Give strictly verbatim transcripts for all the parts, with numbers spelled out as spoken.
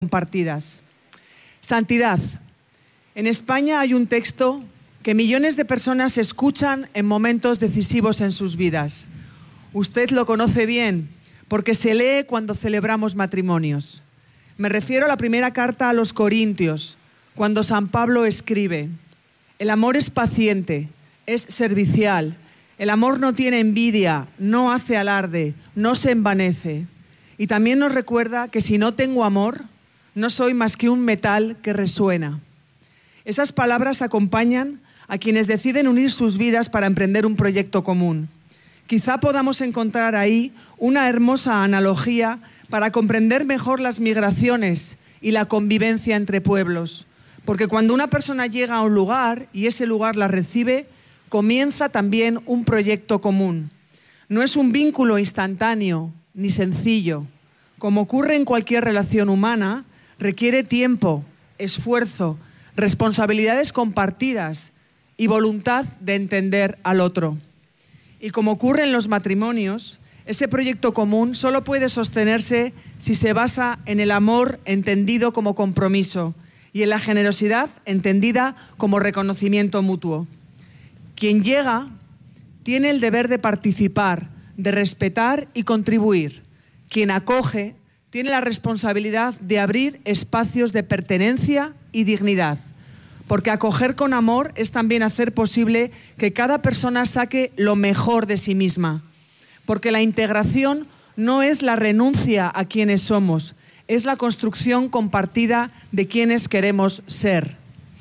compartidas. Santidad. En España hay un texto que millones de personas escuchan en momentos decisivos en sus vidas. Usted lo conoce bien porque se lee cuando celebramos matrimonios. Me refiero a la primera carta a los Corintios, cuando San Pablo escribe: el amor es paciente, es servicial, el amor no tiene envidia, no hace alarde, no se envanece. Y también nos recuerda que si no tengo amor, no soy más que un metal que resuena. Esas palabras acompañan a quienes deciden unir sus vidas para emprender un proyecto común. Quizá podamos encontrar ahí una hermosa analogía para comprender mejor las migraciones y la convivencia entre pueblos. Porque cuando una persona llega a un lugar y ese lugar la recibe, comienza también un proyecto común. No es un vínculo instantáneo ni sencillo. Como ocurre en cualquier relación humana, requiere tiempo, esfuerzo, responsabilidades compartidas y voluntad de entender al otro. Y como ocurre en los matrimonios, ese proyecto común solo puede sostenerse si se basa en el amor entendido como compromiso y en la generosidad entendida como reconocimiento mutuo. Quien llega tiene el deber de participar, de respetar y contribuir. Quien acoge tiene la responsabilidad de abrir espacios de pertenencia y dignidad. Porque acoger con amor es también hacer posible que cada persona saque lo mejor de sí misma. Porque la integración no es la renuncia a quienes somos, es la construcción compartida de quienes queremos ser.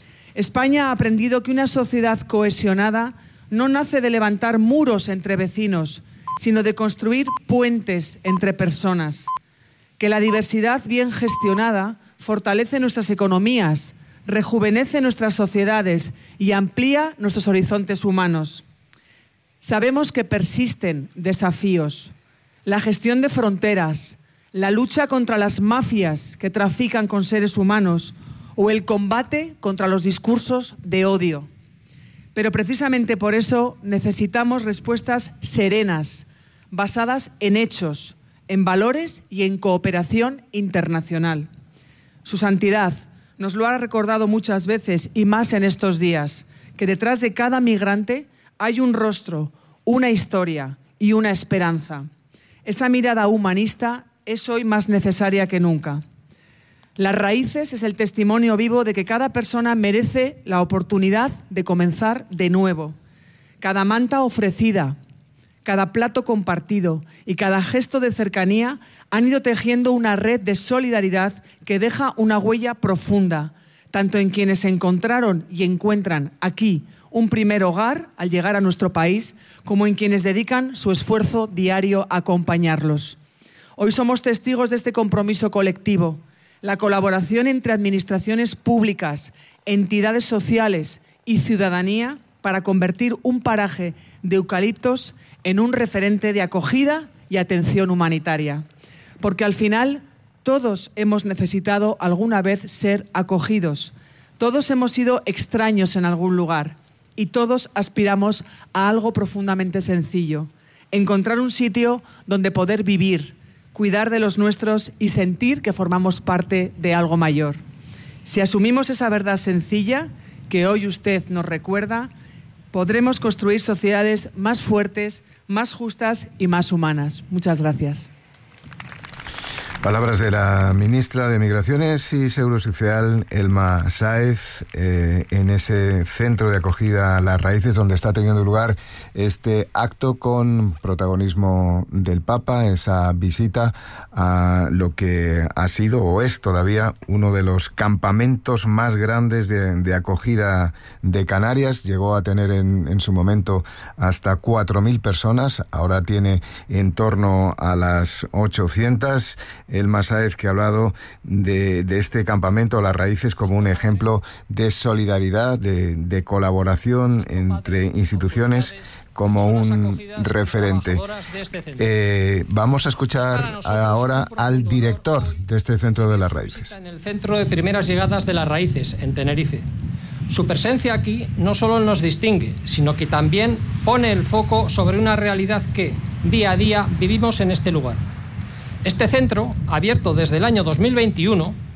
España ha aprendido que una sociedad cohesionada no nace de levantar muros entre vecinos, sino de construir puentes entre personas. Que la diversidad bien gestionada fortalece nuestras economías, rejuvenece nuestras sociedades y amplía nuestros horizontes humanos. Sabemos que persisten desafíos, la gestión de fronteras, la lucha contra las mafias que trafican con seres humanos o el combate contra los discursos de odio. Pero precisamente por eso necesitamos respuestas serenas, basadas en hechos, en valores y en cooperación internacional. Su Santidad nos lo ha recordado muchas veces y más en estos días, que detrás de cada migrante hay un rostro, una historia y una esperanza. Esa mirada humanista es hoy más necesaria que nunca. Las Raíces es el testimonio vivo de que cada persona merece la oportunidad de comenzar de nuevo. Cada manta ofrecida, cada plato compartido y cada gesto de cercanía han ido tejiendo una red de solidaridad que deja una huella profunda, tanto en quienes encontraron y encuentran aquí un primer hogar al llegar a nuestro país, como en quienes dedican su esfuerzo diario a acompañarlos. Hoy somos testigos de este compromiso colectivo, la colaboración entre administraciones públicas, entidades sociales y ciudadanía para convertir un paraje de eucaliptos en un referente de acogida y atención humanitaria. Porque al final todos hemos necesitado alguna vez ser acogidos, todos hemos sido extraños en algún lugar y todos aspiramos a algo profundamente sencillo: encontrar un sitio donde poder vivir, cuidar de los nuestros y sentir que formamos parte de algo mayor. Si asumimos esa verdad sencilla que hoy usted nos recuerda, podremos construir sociedades más fuertes, más justas y más humanas. Muchas gracias. Palabras de la ministra de Migraciones y Seguridad Social, Elma Sáez, eh, en ese centro de acogida Las Raíces, donde está teniendo lugar este acto con protagonismo del Papa, esa visita a lo que ha sido o es todavía uno de los campamentos más grandes de, de acogida de Canarias. Llegó a tener en, en su momento hasta cuatro mil personas, ahora tiene en torno a las ochocientas. Elma Sáez, que ha hablado de, de este campamento Las Raíces como un ejemplo de solidaridad, de, de colaboración entre instituciones, como un referente. Eh, vamos a escuchar ahora al director de este centro de Las Raíces. En el centro de primeras llegadas de Las Raíces, en Tenerife. Su presencia aquí no solo nos distingue, sino que también pone el foco sobre una realidad que, día a día, vivimos en este lugar. Este centro, abierto desde el año dos mil veintiuno,